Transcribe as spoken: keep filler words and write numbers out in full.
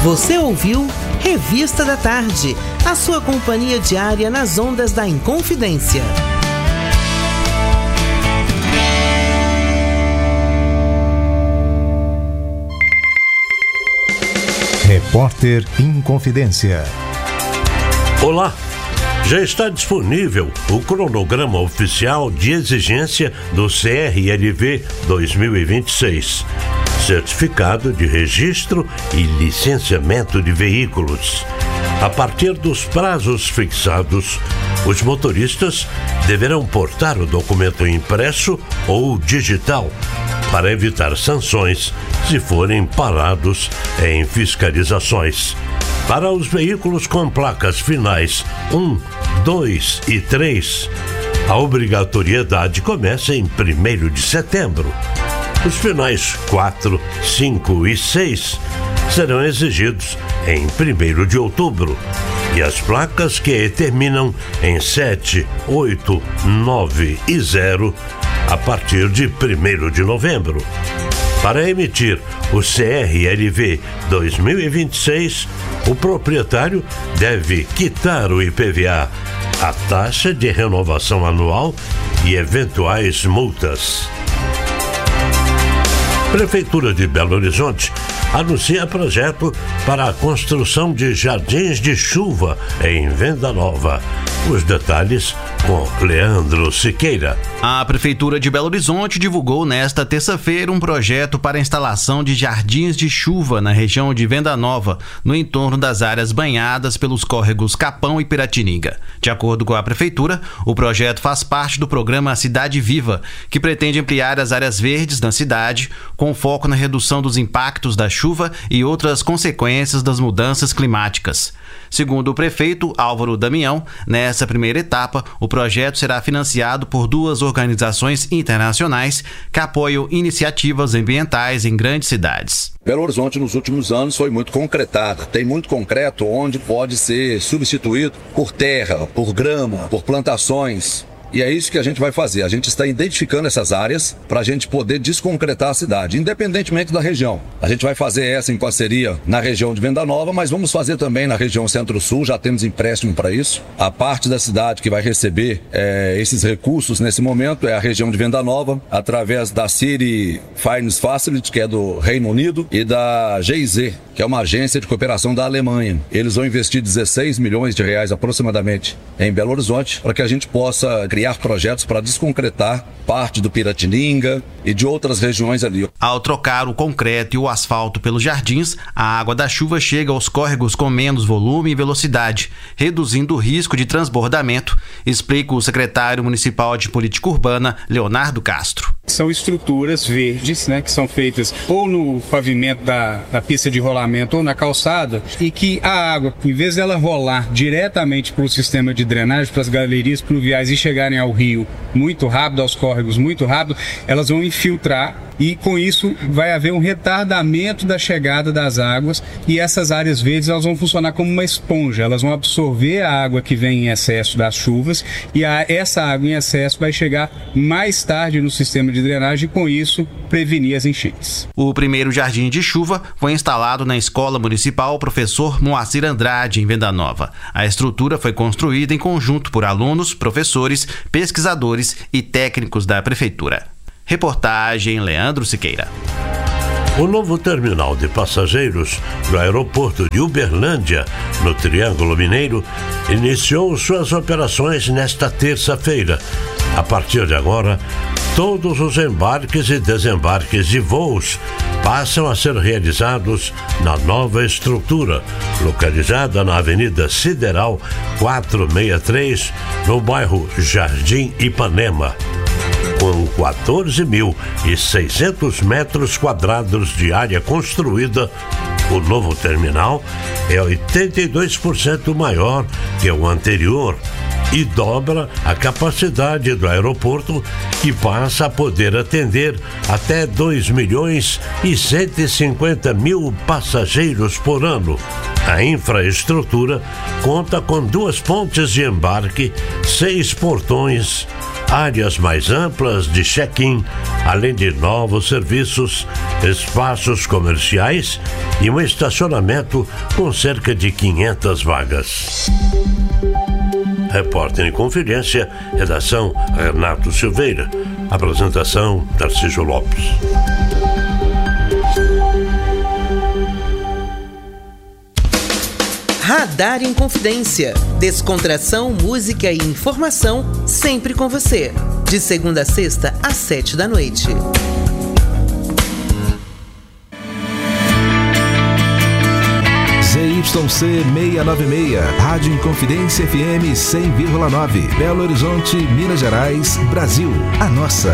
Você ouviu Revista da Tarde, a sua companhia diária nas ondas da Inconfidência. Repórter Inconfidência. Olá, já está disponível o cronograma oficial de exigência do C R L V dois mil e vinte e seis, Certificado de Registro e Licenciamento de Veículos. A partir dos prazos fixados, os motoristas deverão portar o documento impresso ou digital para evitar sanções se forem parados em fiscalizações. Para os veículos com placas finais um, dois e três, a obrigatoriedade começa em primeiro de setembro. Os finais quatro, cinco e seis serão exigidos em primeiro de outubro e as placas que terminam em sete, oito, nove e zero a partir de primeiro de novembro. Para emitir o C R L V dois mil e vinte e seis, o proprietário deve quitar o I P V A, a taxa de renovação anual e eventuais multas. Prefeitura de Belo Horizonte anuncia projeto para a construção de jardins de chuva em Venda Nova. Os detalhes com Leandro Siqueira. A Prefeitura de Belo Horizonte divulgou nesta terça-feira um projeto para a instalação de jardins de chuva na região de Venda Nova, no entorno das áreas banhadas pelos córregos Capão e Piratininga. De acordo com a Prefeitura, o projeto faz parte do programa Cidade Viva, que pretende ampliar as áreas verdes na cidade, com foco na redução dos impactos da chuva e outras consequências das mudanças climáticas. Segundo o prefeito Álvaro Damião, nessa primeira etapa, o projeto será financiado por duas organizações internacionais que apoiam iniciativas ambientais em grandes cidades. Belo Horizonte, nos últimos anos, foi muito concretada. Tem muito concreto onde pode ser substituído por terra, por grama, por plantações. E é isso que a gente vai fazer. A gente está identificando essas áreas para a gente poder desconcretar a cidade, independentemente da região. A gente vai fazer essa em parceria na região de Venda Nova, mas vamos fazer também na região Centro-Sul, já temos empréstimo para isso. A parte da cidade que vai receber é, esses recursos nesse momento é a região de Venda Nova, através da City Finance Facility, que é do Reino Unido, e da G I Z, que é uma agência de cooperação da Alemanha. Eles vão investir dezesseis milhões de reais aproximadamente em Belo Horizonte para que a gente possa criar criar projetos para desconcretar parte do Piratininga e de outras regiões ali. Ao trocar o concreto e o asfalto pelos jardins, a água da chuva chega aos córregos com menos volume e velocidade, reduzindo o risco de transbordamento, explica o secretário municipal de Política Urbana, Leonardo Castro. São estruturas verdes, né, que são feitas ou no pavimento da, da pista de rolamento ou na calçada, e que a água, em vez dela rolar diretamente para o sistema de drenagem, para as galerias pluviais e chegarem ao rio muito rápido, aos córregos muito rápido, elas vão infiltrar e com isso vai haver um retardamento da chegada das águas, e essas áreas verdes elas vão funcionar como uma esponja, elas vão absorver a água que vem em excesso das chuvas, e a, essa água em excesso vai chegar mais tarde no sistema de drenagem e com isso prevenir as enchentes. O primeiro jardim de chuva foi instalado na Escola Municipal Professor Moacir Andrade, em Venda Nova. A estrutura foi construída em conjunto por alunos, professores, pesquisadores e técnicos da Prefeitura. Reportagem Leandro Siqueira. O novo terminal de passageiros do aeroporto de Uberlândia, no Triângulo Mineiro, iniciou suas operações nesta terça-feira. A partir de agora, todos os embarques e desembarques de voos passam a ser realizados na nova estrutura, localizada na Avenida Sideral quatrocentos e sessenta e três, no bairro Jardim Ipanema. Com quatorze mil e seiscentos metros quadrados de área construída, o novo terminal é oitenta e dois por cento maior que o anterior e dobra a capacidade do aeroporto, que passa a poder atender até dois milhões e cento e cinquenta mil passageiros por ano. A infraestrutura conta com duas pontes de embarque, seis portões, áreas mais amplas de check-in, além de novos serviços, espaços comerciais e um estacionamento com cerca de quinhentas vagas. Repórter em Conferência, redação Renato Silveira, apresentação Tarcísio Lopes. Radar em Confidência. Descontração, música e informação sempre com você. De segunda a sexta, às sete da noite. Z Y C seiscentos e noventa e seis, Rádio Inconfidência F M cem vírgula nove, Belo Horizonte, Minas Gerais, Brasil. A nossa